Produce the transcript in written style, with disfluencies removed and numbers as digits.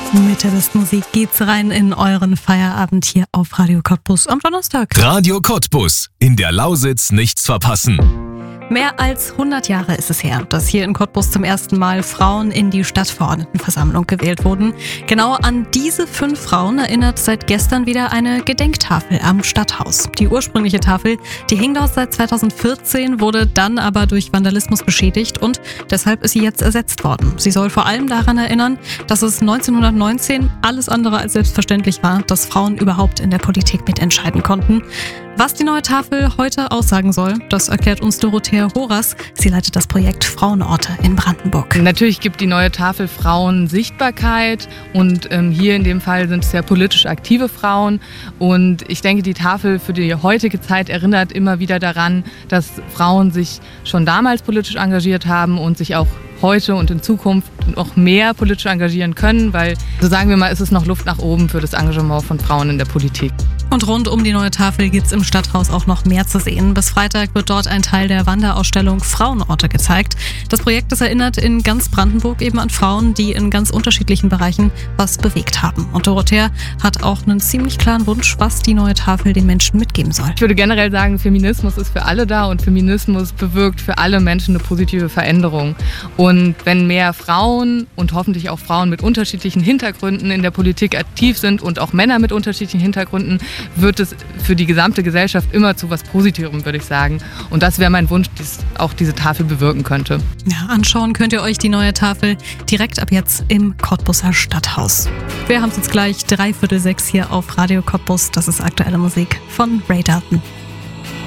Mit der besten Musik geht's rein in euren Feierabend hier auf Radio Cottbus am Donnerstag. Radio Cottbus. In der Lausitz nichts verpassen. Mehr als 100 Jahre ist es her, dass hier in Cottbus zum ersten Mal Frauen in die Stadtverordnetenversammlung gewählt wurden. Genau an diese 5 Frauen erinnert seit gestern wieder eine Gedenktafel am Stadthaus. Die ursprüngliche Tafel, die hing dort seit 2014, wurde dann aber durch Vandalismus beschädigt und deshalb ist sie jetzt ersetzt worden. Sie soll vor allem daran erinnern, dass es 1919 alles andere als selbstverständlich war, dass Frauen überhaupt in der Politik mitentscheiden konnten. Was die neue Tafel heute aussagen soll, das erklärt uns Dorothea Horas. Sie leitet das Projekt Frauenorte in Brandenburg. Natürlich gibt die neue Tafel Frauen Sichtbarkeit und hier in dem Fall sind es ja politisch aktive Frauen. Und ich denke, die Tafel für die heutige Zeit erinnert immer wieder daran, dass Frauen sich schon damals politisch engagiert haben und sich auch heute und in Zukunft noch mehr politisch engagieren können, weil, so sagen wir mal, ist es noch Luft nach oben für das Engagement von Frauen in der Politik. Und rund um die neue Tafel gibt's im Stadthaus auch noch mehr zu sehen. Bis Freitag wird dort ein Teil der Wanderausstellung Frauenorte gezeigt. Das Projekt, das erinnert in ganz Brandenburg eben an Frauen, die in ganz unterschiedlichen Bereichen was bewegt haben. Und Dorothea hat auch einen ziemlich klaren Wunsch, was die neue Tafel den Menschen mitgeben soll. Ich würde generell sagen, Feminismus ist für alle da und Feminismus bewirkt für alle Menschen eine positive Veränderung. Und wenn mehr Frauen und hoffentlich auch Frauen mit unterschiedlichen Hintergründen in der Politik aktiv sind und auch Männer mit unterschiedlichen Hintergründen, wird es für die gesamte Gesellschaft immer zu was Positivem, würde ich sagen. Und das wäre mein Wunsch, dass auch diese Tafel bewirken könnte. Ja, anschauen könnt ihr euch die neue Tafel direkt ab jetzt im Cottbuser Stadthaus. Wir haben es jetzt gleich 5:45 hier auf Radio Cottbus. Das ist aktuelle Musik von Ray Dalton.